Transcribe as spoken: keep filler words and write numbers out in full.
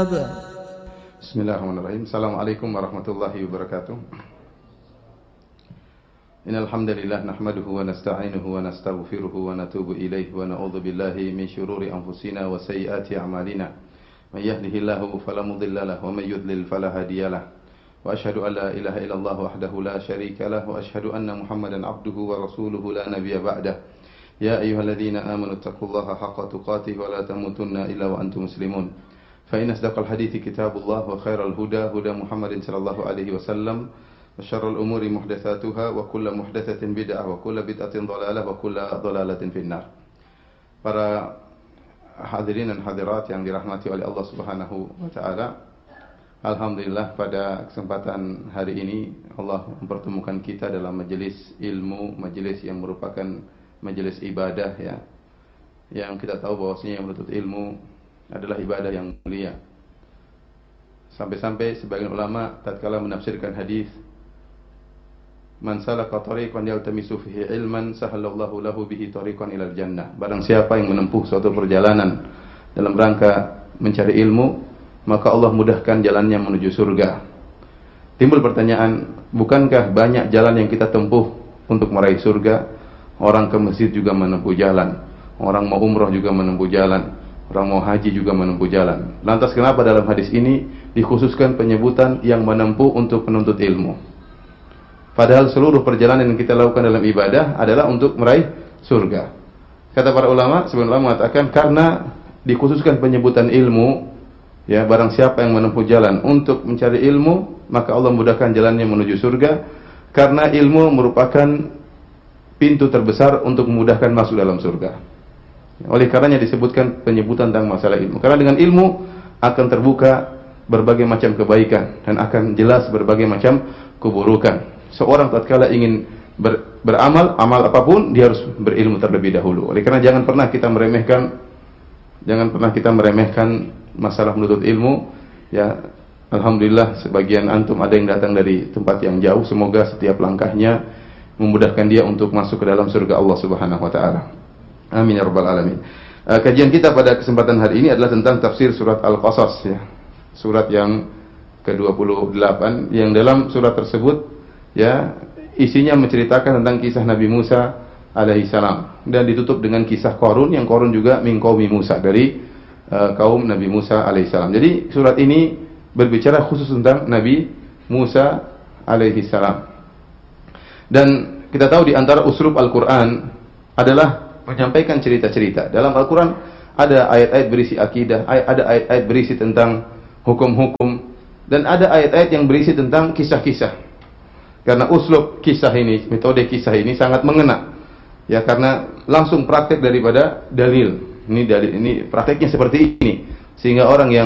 الكتاب. بسم الله الرحمن الرحيم. السلام عليكم ورحمة الله وبركاته. إن الحمد لله نحمده ونستعينه ونستغفره ونتوب إليه ونعوذ بالله من شرور أنفسنا وسيئات أعمالنا. من يهده الله فلا مضل له ومن يضلل فلا هادي له. وأشهد أن لا إله إلا الله وحده لا شريك له وأشهد أن محمدا عبده ورسوله لا نبي بعده. يا أيها الذين آمنوا اتقوا الله حق تقاته ولا تموتن إلا وأنتم مسلمون. فإن أصدق الحديث كتاب الله وخير الهدى هدى محمد صلى الله عليه وسلم وشر الأمور محدثاتها وكل محدثة بدعة وكل بدعة ضلالة وكل ضلالة في النار. Para hadirin dan hadirat yang dirahmati oleh Allah Subhanahu wa taala, alhamdulillah pada kesempatan hari ini Allah mempertemukan kita dalam majelis ilmu, majelis yang merupakan majelis ibadah ya. Yang kita tahu bahwasanya yang menuntut ilmu adalah ibadah yang mulia. Sampai-sampai sebagian ulama tatkala menafsirkan hadis Man salaka tariqan yaltamisu fihi ilman sahalallahu lahu bihi tariqan ilal jannah. Barang siapa yang menempuh suatu perjalanan dalam rangka mencari ilmu, maka Allah mudahkan jalannya menuju surga. Timbul pertanyaan, bukankah banyak jalan yang kita tempuh untuk meraih surga? Orang ke masjid juga menempuh jalan, orang mau umroh juga menempuh jalan, orang mau haji juga menempuh jalan. Lantas kenapa dalam hadis ini dikhususkan penyebutan yang menempuh untuk penuntut ilmu? Padahal seluruh perjalanan yang kita lakukan dalam ibadah adalah untuk meraih surga. Kata para ulama, sebagian ulama mengatakan karena dikhususkan penyebutan ilmu, ya, barang siapa yang menempuh jalan untuk mencari ilmu, maka Allah mudahkan jalannya menuju surga, karena ilmu merupakan pintu terbesar untuk memudahkan masuk dalam surga. Oleh karenanya disebutkan penyebutan tentang masalah ilmu. Karena dengan ilmu akan terbuka berbagai macam kebaikan dan akan jelas berbagai macam keburukan. Seorang tatkala ingin ber, beramal, amal apapun, dia harus berilmu terlebih dahulu. Oleh karena jangan pernah kita meremehkan jangan pernah kita meremehkan masalah menuntut ilmu. Ya, alhamdulillah sebagian antum ada yang datang dari tempat yang jauh. Semoga setiap langkahnya memudahkan dia untuk masuk ke dalam surga Allah Subhanahu wa taala. Amin ya rabbal alamin. Uh, kajian kita pada kesempatan hari ini adalah tentang tafsir surat Al-Qasas ya. Surat yang ke dua puluh delapan yang dalam surat tersebut ya isinya menceritakan tentang kisah Nabi Musa alaihi salam dan ditutup dengan kisah Qarun yang Qarun juga min qaumi Musa dari uh, kaum Nabi Musa alaihi salam. Jadi surat ini berbicara khusus tentang Nabi Musa alaihi salam. Dan kita tahu di antara uslub Al-Qur'an adalah menyampaikan cerita-cerita. Dalam Al-Qur'an ada ayat-ayat berisi akidah, ada ayat-ayat berisi tentang hukum-hukum, dan ada ayat-ayat yang berisi tentang kisah-kisah. Karena uslub kisah ini, metode kisah ini sangat mengena. Ya, karena langsung praktek daripada dalil. Ini dalil, ini prakteknya seperti ini. Sehingga orang yang